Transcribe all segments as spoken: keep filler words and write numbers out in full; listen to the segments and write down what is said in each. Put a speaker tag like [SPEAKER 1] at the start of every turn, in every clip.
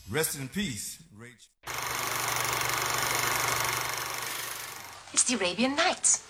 [SPEAKER 1] Rest in peace, Rachel.
[SPEAKER 2] It's the Arabian Nights.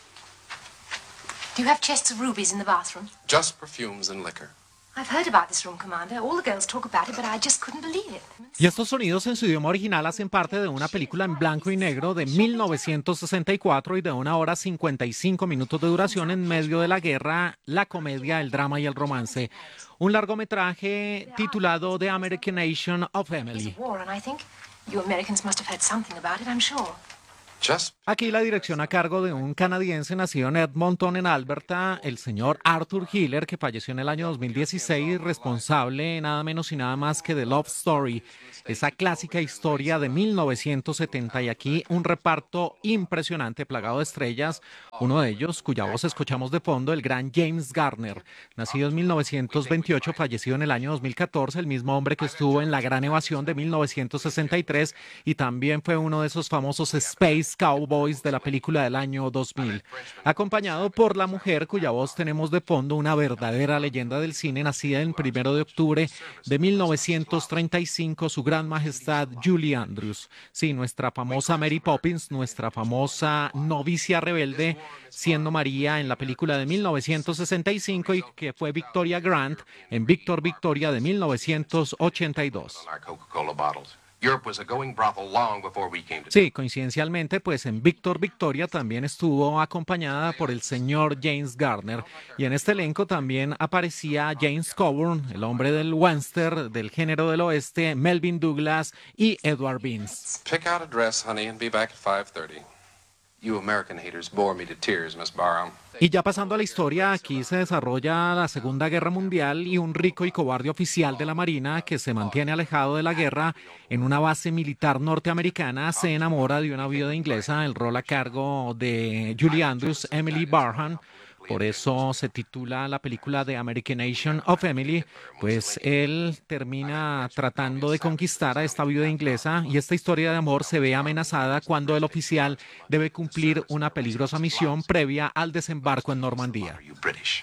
[SPEAKER 2] Do you have chests of rubies in the bathroom?
[SPEAKER 3] Just perfumes and liquor.
[SPEAKER 2] I've heard about this room, Commander. All the girls talk about it, but I just couldn't believe it.
[SPEAKER 4] Y estos sonidos en su idioma original hacen parte de una película en blanco y negro de mil novecientos sesenta y cuatro y de una hora cincuenta y cinco minutos de duración en medio de la guerra, la comedia, el drama y el romance. Un largometraje titulado The Americanation of Emily.
[SPEAKER 2] War, and I think you Americans must have heard something about it, I'm sure.
[SPEAKER 3] Just
[SPEAKER 4] Aquí la dirección a cargo de un canadiense nacido en Edmonton, en Alberta, el señor Arthur Hiller, que falleció en el año dos mil dieciséis, responsable nada menos y nada más que de Love Story, esa clásica historia de mil novecientos setenta, y aquí un reparto impresionante, plagado de estrellas, uno de ellos cuya voz escuchamos de fondo, el gran James Garner, nacido en mil novecientos veintiocho, fallecido en el año dos mil catorce, el mismo hombre que estuvo en La Gran Evasión de mil novecientos sesenta y tres y también fue uno de esos famosos Space Cowboys de la película del año dos mil, acompañado por la mujer cuya voz tenemos de fondo, una verdadera leyenda del cine, nacida el primero de octubre de mil novecientos treinta y cinco, su gran majestad Julie Andrews. Sí, nuestra famosa Mary Poppins, nuestra famosa novicia rebelde, siendo María en la película de mil novecientos sesenta y cinco y que fue Victoria Grant en Víctor Victoria de mil novecientos ochenta y dos.
[SPEAKER 3] our Coca-Cola bottles. Europe was a going brothel long before we came to.
[SPEAKER 4] Sí, coincidencialmente, pues en Víctor Victoria también estuvo acompañada por el señor James Garner, y en este elenco también aparecía James Coburn, el hombre del western, del género del oeste, Melvin Douglas y Edward Beans.
[SPEAKER 3] Pick out a dress, honey, and be back at five thirty. You American haters bore me to tears, Miss Barham.
[SPEAKER 4] Y ya pasando a la historia, aquí se desarrolla la Segunda Guerra Mundial y un rico y cobarde oficial de la Marina que se mantiene alejado de la guerra en una base militar norteamericana se enamora de una viuda inglesa, el rol a cargo de Julie Andrews, Emily Barham. Por eso se titula la película The Americanation of Emily, pues él termina tratando de conquistar a esta viuda inglesa y esta historia de amor se ve amenazada cuando el oficial debe cumplir una peligrosa misión previa al desembarco en Normandía.
[SPEAKER 3] Are you British?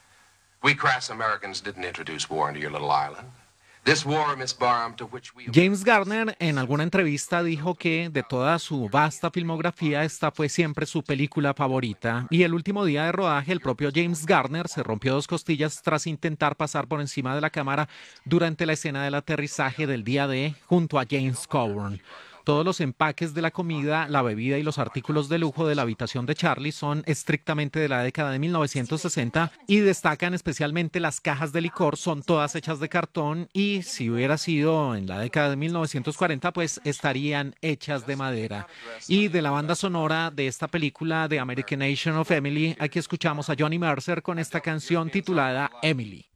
[SPEAKER 3] We crass Americans didn't introduce war into your little island. This war, Miss Barham, to which we.
[SPEAKER 4] James Garner en alguna entrevista dijo que de toda su vasta filmografía esta fue siempre su película favorita, y el último día de rodaje el propio James Garner se rompió dos costillas tras intentar pasar por encima de la cámara durante la escena del aterrizaje del día D junto a James Coburn. Todos los empaques de la comida, la bebida y los artículos de lujo de la habitación de Charlie son estrictamente de la década de mil novecientos sesenta y destacan especialmente las cajas de licor, son todas hechas de cartón, y si hubiera sido en la década de mil novecientos cuarenta pues estarían hechas de madera. Y de la banda sonora de esta película The Americanation of Emily, aquí escuchamos a Johnny Mercer con esta canción titulada Emily.